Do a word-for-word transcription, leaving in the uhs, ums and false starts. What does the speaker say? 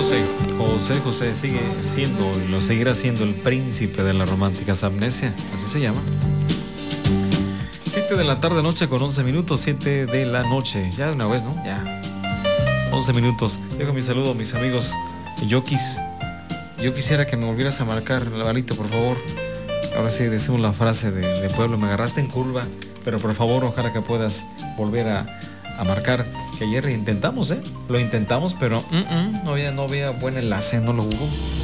José. José José sigue siendo y lo seguirá siendo el príncipe de las románticas amnesia, así se llama. siete de la tarde noche con once minutos, siete de la noche. Ya de una vez, ¿no? Ya. once minutos. Dejo mi saludo a mis amigos Yokis. Yo quisiera que me volvieras a marcar, Lavalito, por favor. Ahora sí decimos la frase de, de pueblo, me agarraste en curva, pero por favor, ojalá que puedas volver a, a marcar. Que ayer intentamos, ¿eh? Lo intentamos, pero uh -uh, no había, no había buen enlace, no lo hubo.